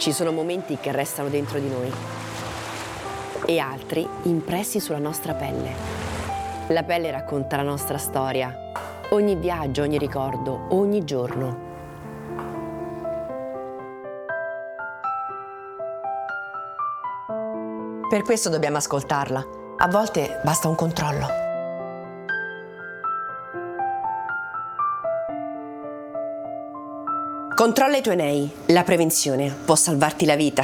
Ci sono momenti che restano dentro di noi e altri impressi sulla nostra pelle. La pelle racconta la nostra storia, ogni viaggio, ogni ricordo, ogni giorno. Per questo dobbiamo ascoltarla. A volte basta un controllo. Controlla i tuoi nei. La prevenzione può salvarti la vita.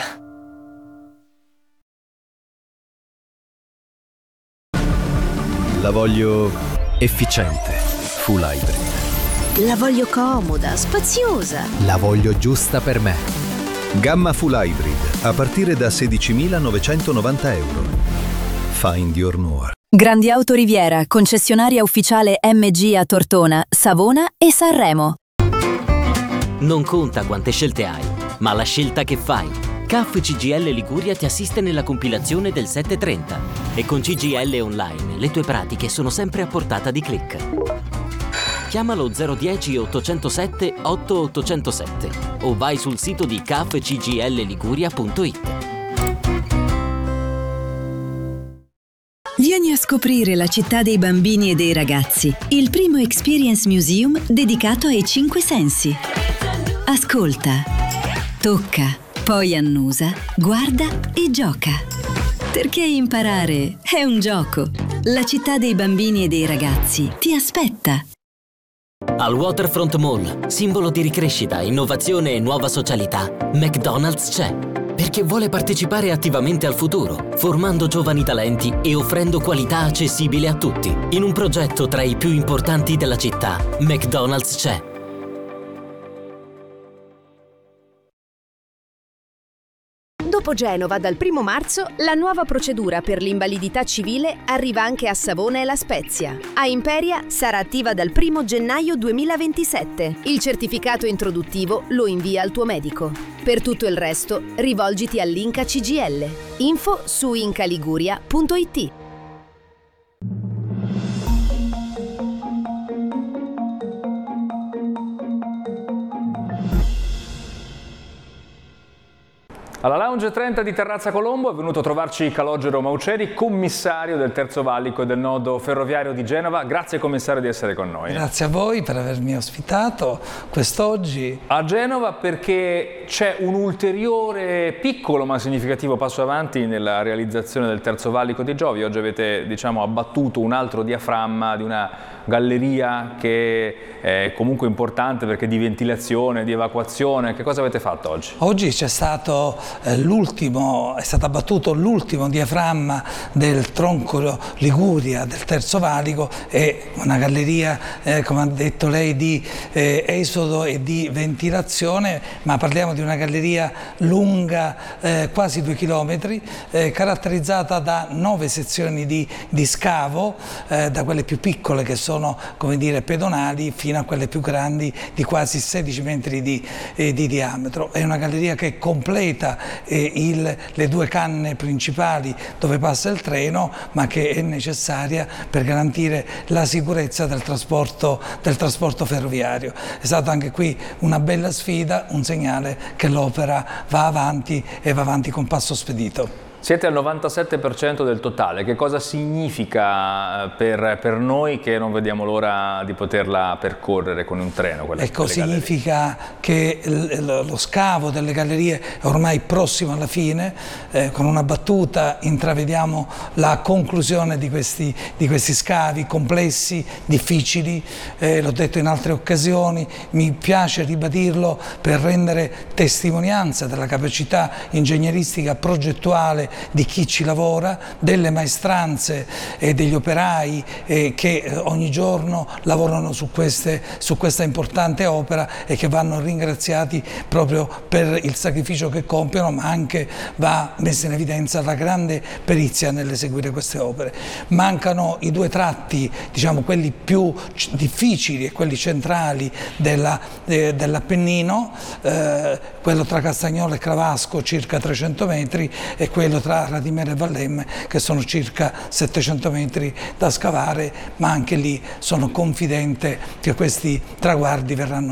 La voglio efficiente, full hybrid. La voglio comoda, spaziosa. La voglio giusta per me. Gamma full hybrid a partire da 16.990 euro. Find your more. Grandi Auto Riviera, concessionaria ufficiale MG a Tortona, Savona e Sanremo. Non conta quante scelte hai, ma la scelta che fai. CAF CGIL Liguria ti assiste nella compilazione del 730 e con CGIL Online le tue pratiche sono sempre a portata di click. Chiamalo 010 807 8807 o vai sul sito di cafcgilliguria.it. Vieni a scoprire la città dei bambini e dei ragazzi, il primo Experience Museum dedicato ai 5 sensi. Ascolta, tocca, poi annusa, guarda e gioca. Perché imparare è un gioco. La città dei bambini e dei ragazzi ti aspetta. Al Waterfront Mall, simbolo di ricrescita, innovazione e nuova socialità, McDonald's c'è. Perché vuole partecipare attivamente al futuro, formando giovani talenti e offrendo qualità accessibile a tutti. In un progetto tra i più importanti della città, McDonald's c'è. Dopo Genova, dal 1 marzo, la nuova procedura per l'invalidità civile arriva anche a Savona e La Spezia. A Imperia sarà attiva dal 1 gennaio 2027. Il certificato introduttivo lo invia al tuo medico. Per tutto il resto, rivolgiti all'Inca CGIL. Info su incaliguria.it. Alla Lounge 30 di Terrazza Colombo è venuto a trovarci Calogero Mauceri, commissario del Terzo Valico e del nodo ferroviario di Genova. Grazie commissario di essere con noi. Grazie a voi per avermi ospitato quest'oggi. A Genova perché c'è un ulteriore piccolo ma significativo passo avanti nella realizzazione del Terzo Valico di Giovi. Oggi avete, abbattuto un altro diaframma di una galleria che è comunque importante perché di ventilazione, di evacuazione. Che cosa avete fatto oggi? Oggi c'è stato è stato abbattuto l'ultimo diaframma del tronco Liguria del Terzo Valico. È una galleria, come ha detto lei, di esodo e di ventilazione, ma parliamo di una galleria lunga quasi 2 chilometri, caratterizzata da 9 sezioni di scavo, da quelle più piccole che sono pedonali fino a quelle più grandi di quasi 16 metri di diametro. È una galleria che completa le 2 canne principali dove passa il treno, ma che è necessaria per garantire la sicurezza del trasporto ferroviario. È stata anche qui una bella sfida, un segnale che l'opera va avanti e va avanti con passo spedito. Siete al 97% del totale. Che cosa significa per noi che non vediamo l'ora di poterla percorrere con un treno? Ecco, significa che lo scavo delle gallerie è ormai prossimo alla fine. Con una battuta intravediamo la conclusione di questi scavi complessi, difficili. L'ho detto in altre occasioni, mi piace ribadirlo per rendere testimonianza della capacità ingegneristica progettuale di chi ci lavora, delle maestranze e degli operai che ogni giorno lavorano su questa importante opera e che vanno ringraziati proprio per il sacrificio che compiono, ma anche va messa in evidenza la grande perizia nell'eseguire queste opere. Mancano i 2 tratti, quelli più difficili e quelli centrali dell'Appennino, quello tra Castagnola e Cravasco circa 300 metri e quello tra Radimere e Vallemme che sono circa 700 metri da scavare, ma anche lì sono confidente che questi traguardi verranno